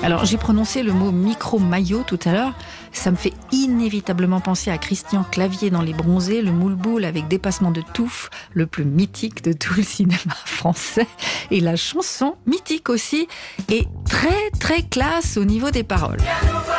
Alors, j'ai prononcé le mot micro-maillot tout à l'heure. Ça me fait inévitablement penser à Christian Clavier dans Les Bronzés, le moule-boule avec dépassement de touffe, le plus mythique de tout le cinéma français. Et la chanson, mythique aussi, et très très classe au niveau des paroles.